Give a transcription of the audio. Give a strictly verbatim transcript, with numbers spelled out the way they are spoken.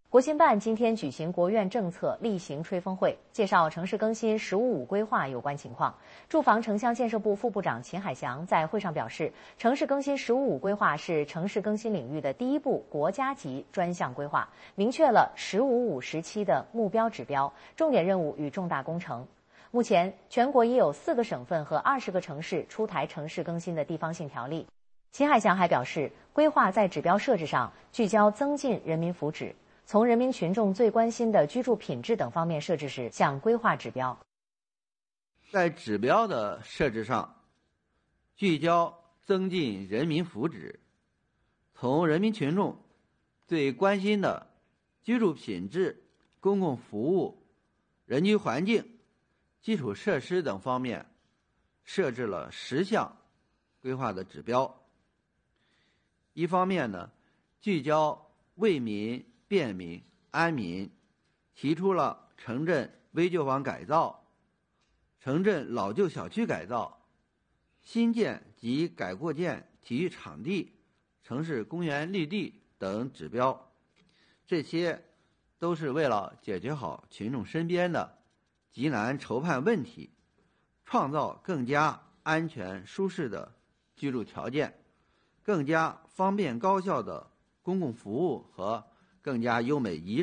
国新办今天举行国院政策例行吹风会，介绍城市更新“十五五”规划有关情况。住房城乡建设部副部长秦海翔在会上表示，城市更新“十五五”规划是城市更新领域的第一部国家级专项规划，明确了“十五五”时期的目标指标、重点任务与重大工程。目前，全国已有四个省份和二十个城市出台城市更新的地方性条例。秦海翔还表示，规划在指标设置上聚焦增进人民福祉。从人民群众最关心的居住品质等方面设置十项规划指标。 在指标的设置上，聚焦增进人民福祉，从人民群众最关心的居住品质、公共服务、人居环境、基础设施等方面设置了十项规划的指标。一方面呢，聚焦为民、便民、安民，提出了城镇危旧房改造、城镇老旧小区改造、新建及改扩建体育场地、城市公园绿地等指标。这些都是为了解决好群众身边的急难愁盼问题，创造更加安全舒适的居住条件，更加方便高效的公共服务和更加优美宜